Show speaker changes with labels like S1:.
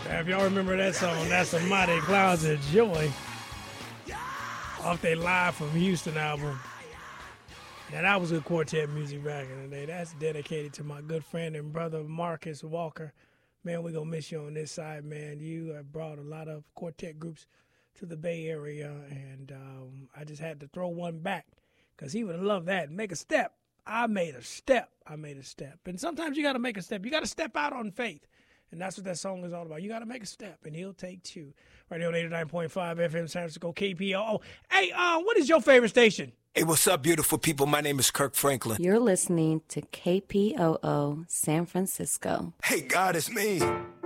S1: If y'all remember that song, that's a Mighty Clouds of Joy off their Live from Houston album. Now, that was good quartet music back in the day. That's dedicated to my good friend and brother, Marcus Walker. Man, we're going to miss you on this side, man. You have brought a lot of quartet groups to the Bay Area, and I just had to throw one back because he would have loved that. Make a step. I made a step. And sometimes you got to make a step. You got to step out on faith. And that's what that song is all about. You got to make a step, and he'll take two. Right here on 89.5 FM San Francisco, KPOO. Hey, what is your favorite station?
S2: Hey, what's up, beautiful people? My name is Kirk Franklin.
S3: You're listening to KPOO San Francisco.
S2: Hey, God, it's me.